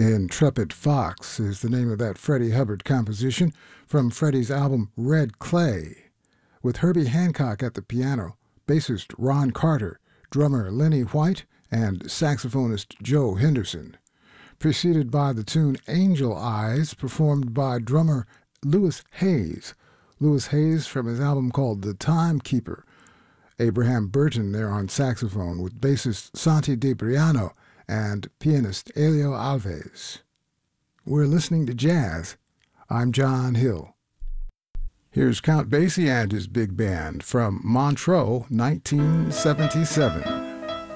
Intrepid Fox is the name of that Freddie Hubbard composition from Freddie's album Red Clay, with Herbie Hancock at the piano, bassist Ron Carter, drummer Lenny White, and saxophonist Joe Henderson, preceded by the tune Angel Eyes, performed by drummer Louis Hayes. Louis Hayes from his album called The Timekeeper. Abraham Burton there on saxophone with bassist Santi DeBriano and pianist Elio Alves. We're listening to jazz. I'm John Hill. Here's Count Basie and his big band from Montreux, 1977.